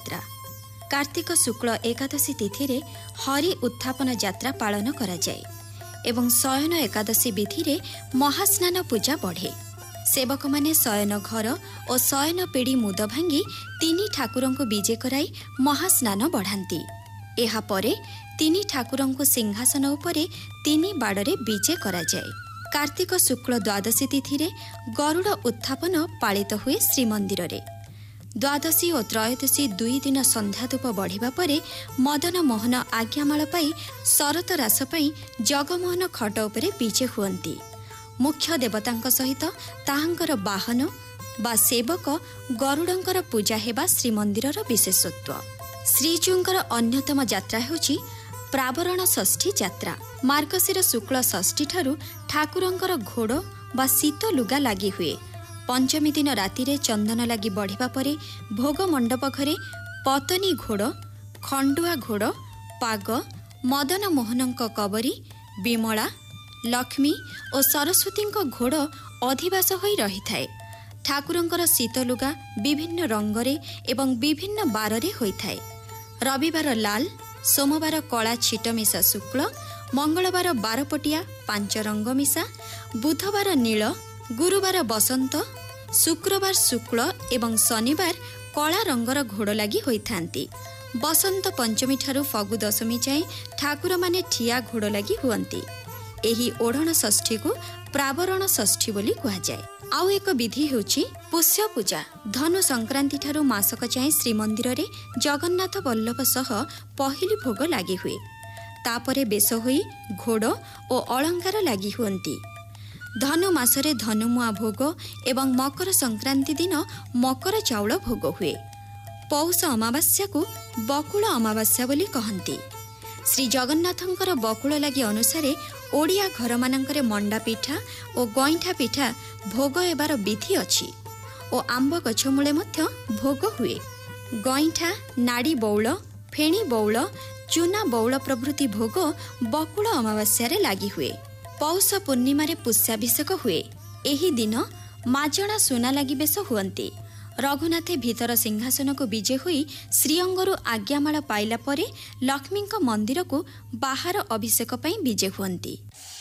ଯାତ୍ରା। कार्तिक शुक्ल एकादशी तिथि रे हरि उत्थापन यात्रा पालन कराଯାए एवं शयन एकादशी विधि रे महास्नान पूजा बढ़े। सेवक माने शयन घर और शयन पीढ़ी मुद भांगी तीनी ठाकुरों को विजे कराई महास्नान बढ़ाती। एहा परे तीनी ठाकुरों को सिंहासन उपरे तीनी बाड़े विजे कराଯାए। कार्तिक शुक्ल द्वादशी तिथि रे गरुड़ उत्थापन पालित हुए श्रीमंदिर रे। द्वादशी और त्रयोदशी 2 दिन संध्याधूप बढ़िबा परे मदन मोहन आज्ञामाल पाई शरत रास पाई जगमोहन खट उपरे विजे हुअंती। मुख्य देवतांक सहित ताहांकर वाहन बा सेवक गरुड़ंकर पूजा हेबा श्रीमंदिरर विशेषत्व। श्रीजूंकर अन्यतम यात्रा हेउची प्रावरण षष्ठी यात्रा। मार्गशीर शुक्ल षष्ठी ठारू ठाकुरंकर घोड़ बा शीत लुगा लगी हुए। पंचमी दिन राति रे चंदन लगी बढ़िबा परे भोग मंडप घरे पतनी घोड़, खंडुआ घोड़, पाग, मदन मोहनंक कबरी, विमला, लक्ष्मी और सरस्वती घोड़ अधिवास होई रही थाए। ठाकुरंकर शीत लुगा विभिन्न रंगरे एवं विभिन्न बाରରେ होइथाए। रविवार लाल, सोमवार कला छिट मिशा शुक्ल, मंगलवार बारपटिया 5 रंग मिशा, बुधवार नील, गुरुवार बसंत, शुक्रवार शुक्ल एवं शनिवार कला रंगर घोड़ लगी होइथांती। बसंत पंचमी ठारू फगु दशमी जाए ठाकुर माने ठिया घोड़ लगी हुअंती। एही ओढ़ण षष्ठी को प्रावरण षष्ठी बोली कहा जाए। आउ एक विधि हेउची पुष्य पूजा। धनु संक्रांति ठारू मासक जाए श्रीमंदिर रे जगन्नाथ वल्लभ सह पहिली भोग लगी हुए। तापरे बेश होई घोड़ और अलंकार लगी हुअंती। धनु मासरे धनुमुआ भोग एवं मकर संक्रांति दिन मकर चाउल भोग हुए। पौष अमावास्या को बकुल अमावास्या बोली कहंती। श्री जगन्नाथंकर बकुल लगी अनुसारे ओडिया घर मानंकरे मंडा पिठा और गईठा पिठा भोग एबार विधि अछि और आंब गछ मूले मध्य भोग हुए। गईठा, नाड़ी बौल, फेणी बौल, चूना बौल प्रभृति भोग बकुल अमावास्या रे लगी हुए। पौष पूर्णिमा रे पुष्याभिषेक हुए। एही दिन माजणा सुना लगी बेश हुअंती। रघुनाथे भीतर सिंहासन को विजे होई श्रीअंगरु आज्ञामाल पाइला परे लक्ष्मी मंदिर को बाहर अभिषेक पई विजे हुअंती।